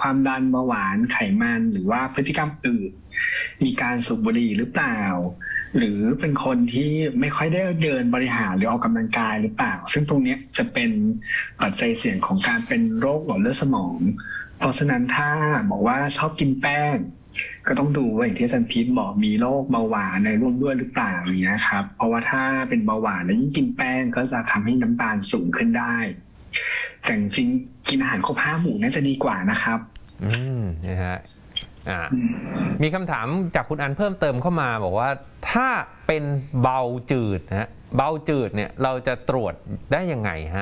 ความดันเบาหวานไขมันหรือว่าพฤติกรรมอื่นมีการสูบบุหรี่หรือเปล่าหรือเป็นคนที่ไม่ค่อยได้เดินบริหารหรือออกกำลังกายหรือเปล่าซึ่งตรงนี้จะเป็นปัจจัยเสี่ยงของการเป็นโรคหลอดเลือดสมองเพราะฉะนั้นถ้าบอกว่าชอบกินแป้งก็ต้องดูว่าอย่างที่อาจารย์พีทบอกมีโรคเบาหวานในร่วมด้วยหรือเปล่าอย่างเงี้ยครับเพราะว่าถ้าเป็นเบาหวานแล้วยิ่งกินแป้งก็จะทำให้น้ำตาลสูงขึ้นได้แต่จริงกินอาหารครบ5 หมู่น่าจะดีกว่านะครับนะฮะมีคำถามจากคุณอันเพิ่มเติมเข้ามาบอกว่าถ้าเป็นเบาจืดนะเบาจืดเนี่ยเราจะตรวจได้ยังไงฮะ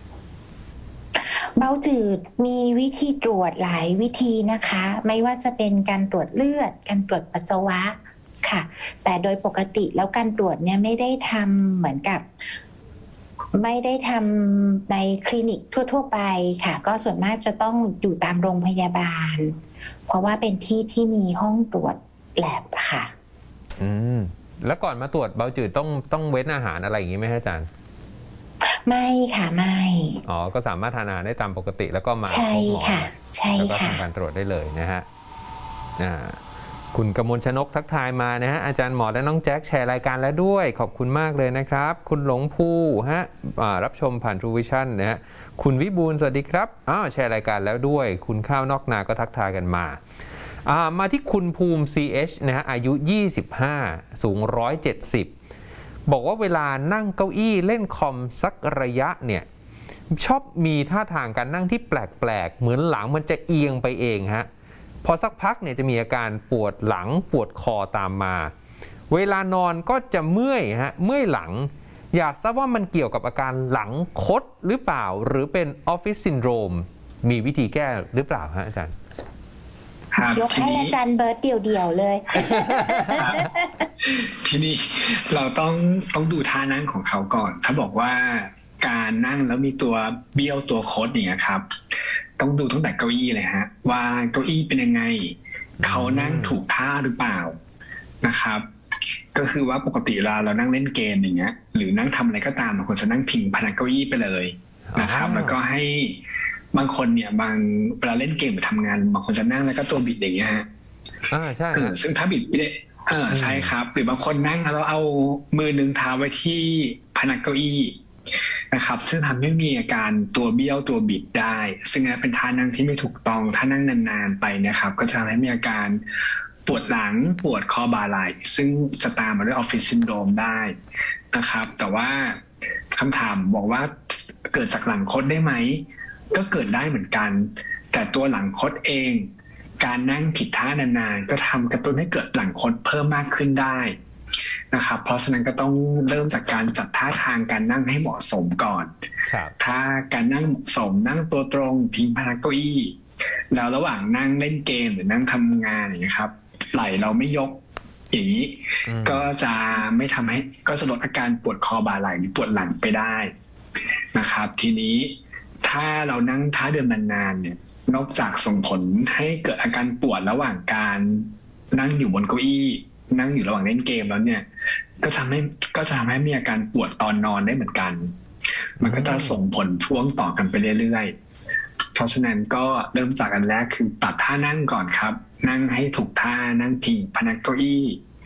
เบาจืดมีวิธีตรวจหลายวิธีนะคะไม่ว่าจะเป็นการตรวจเลือดการตรวจปัสสาวะค่ะแต่โดยปกติแล้วการตรวจเนี่ยไม่ได้ทำเหมือนกับไม่ได้ทำในคลินิกทั่วๆไปค่ะก็ส่วนมากจะต้องอยู่ตามโรงพยาบาลเพราะว่าเป็นที่มีห้องตรวจแลบค่ะแล้วก่อนมาตรวจเบาจืดต้องเว้นอาหารอะไรอย่างนี้ไหมอาจารย์ไม่ค่ะไม่ก็สามารถทานอาหารได้ตามปกติแล้วก็มาใช่ค่ะใช่ค่ะแล้วก็ทำการตรวจได้เลยนะฮะคุณกมลชนกทักทายมานะฮะอาจารย์หมอและน้องแจ็คแชร์รายการแล้วด้วยขอบคุณมากเลยนะครับคุณหลงภูฮะรับชมผ่าน True Vision นะฮะคุณวิบูลย์สวัสดีครับแชร์รายการแล้วด้วยคุณข้าวนอกนาก็ทักทายกันมามาที่คุณภูมิ CH นะฮะอายุ25สูง170บอกว่าเวลานั่งเก้าอี้เล่นคอมสักระยะเนี่ยชอบมีท่าทางการนั่งที่แปลกๆเหมือนหลังมันจะเอียงไปเองฮะพอสักพักเนี่ยจะมีอาการปวดหลังปวดคอตามมาเวลานอนก็จะเมื่อยหลังอยากทราบว่ามันเกี่ยวกับอาการหลังคดหรือเปล่าหรือเป็นออฟฟิศซินโดรมมีวิธีแก้หรือเปล่าฮะอาจารย์ยกให้อาจารย์เบิร์ตเดี่ยวๆเลยทีนี้เราต้องดูท่านั่งของเขาก่อนถ้าบอกว่าการนั่งแล้วมีตัวเบี้ยวตัวคดอย่างเงี้ยครับต้องดูตั้งแต่เก้าอี้เลยฮะว่าเก้าอี้เป็นยังไงเขานั่งถูกท่าหรือเปล่านะครับก็คือว่าปกติเรานั่งเล่นเกมอย่างเงี้ยหรือนั่งทำอะไรก็ตามบางคนจะนั่งพิงพนักเก้าอี้ไปเลยนะครับแล้วก็ให้บางคนเนี่ยเวลาเล่นเกมหรือทำงานบางคนจะนั่งแล้วก็ตัวบิดอย่างเงี้ยฮะใช่ซึ่งถ้าบิดไม่ได้ใช่ครับหรือบางคนนั่งแล้วเอามือนึงเท้าไว้ที่พนักเก้าอี้นะครับซึ่งทำให้มีอาการตัวเบี้ยวตัวบิดได้ซึ่งเป็นท่านั่งที่ไม่ถูกต้องถ้านั่งนานๆไปนะครับก็จะทำให้มีอาการปวดหลังปวดคอบ่าไหล่ซึ่งจะตามมาด้วยออฟฟิศซินโดรมได้นะครับแต่ว่าคำถามบอกว่าเกิดจากหลังคดได้ไหมก็เกิดได้เหมือนกันแต่ตัวหลังคดเองการนั่งผิดท่านานๆก็ทำกระตุ้นให้เกิดหลังคดเพิ่มมากขึ้นได้นะครับเพราะฉะนั้นก็ต้องเริ่มจากการจัดท่าทางการนั่งให้เหมาะสมก่อนถ้าการนั่งเหมาะสมนั่งตัวตรงพิงพนักเก้าอี้แล้วระหว่างนั่งเล่นเกมหรือนั่งทำงานอย่างนี้ครับไหล่เราไม่ยกอย่างนี้ก็จะไม่ทำให้ก็จะลดอาการปวดคอบ่าไหล่หรือปวดหลังไปได้นะครับทีนี้ถ้าเรานั่งท่าเดิมนานๆเนี่ยนอกจากส่งผลให้เกิดอาการปวดระหว่างการนั่งอยู่บนเก้าอี้นั่งอยู่ระหว่างเล่นเกมแล้วเนี่ยก็จะทำให้มีอาการปวดตอนนอนได้เหมือนกันมันก็จะส่งผลพ่วงต่อกันไปเรื่อยๆเพราะฉะนั้นก็เริ่มจากอันแรกคือปรับท่านั่งก่อนครับนั่งให้ถูกท่านั่งพิงพนักเก้าอี้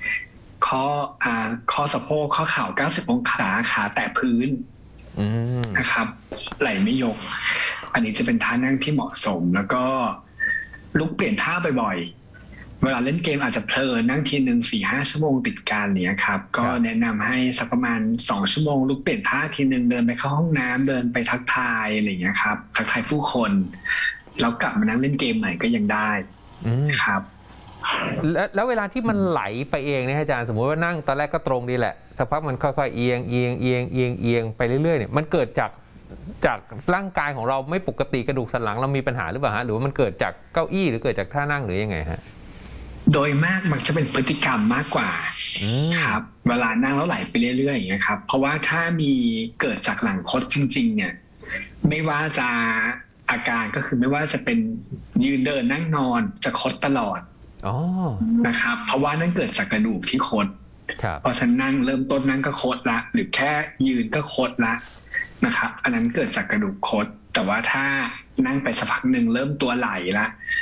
ข้อสะโพกข้อเข่า90 องศาขาแตะพื้นนะครับไหล่ไม่ยกอันนี้จะเป็นท่านั่งที่เหมาะสมแล้วก็ลุกเปลี่ยนท่าบ่อยๆเวลาเล่นเกมอาจจะเพลินนั่งทีนึง 4-5 ชั่วโมงติดกันเนี้ยครับก็แนะนำให้สักประมาณ2 ชั่วโมงลุกเปลี่ยนท่าทีนึงเดินไปเข้าห้องน้ำเดินไปทักทายอะไรอย่างเงี้ยครับทักทายผู้คนแล้วกลับมานั่งเล่นเกมใหม่ก็ยังได้ครับแล้วเวลาที่มันไหลไปเองเนี่ยอาจารย์สมมติว่านั่งตอนแรกก็ตรงดีแหละสักพักมันค่อยๆเอียงไปเรื่อยๆเนี่ยมันเกิดจากร่างกายของเราไม่ปกติกระดูกสันหลังเรามีปัญหาหรือเปล่าฮะหรือว่ามันเกิดจากเก้าอี้หรือเกิดจากท่านั่งหรือยังไงฮะโดยมากมันจะเป็นพฤติกรรมมากกว่าครับเวลานั่งแล้วไหลไปเรื่อยๆอย่างเงี้ยครับเพราะว่าถ้ามีเกิดจากหลังคดจริงๆเนี่ยไม่ว่าจะอาการก็คือไม่ว่าจะเป็นยืนเดินนั่งนอนจะคดตลอดนะครับเพราะว่านั่นเกิดจากกระดูกที่คดพอฉันนั่งเริ่มต้นนั่งก็คดละหรือแค่ยืนก็คดละนะครับอันนั้นเกิดจากกระดูกคดแต่ว่าถ้านั่งไปสักพักหนึ่งเริ่มตัวไหลละ